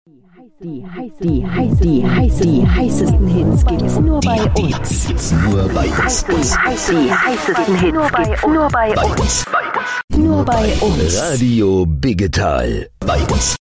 Die heißesten Hits gibt's nur bei uns. Die heißesten Hits gibt's nur bei uns. Nur bei uns. Radio Biggetal. Bei uns.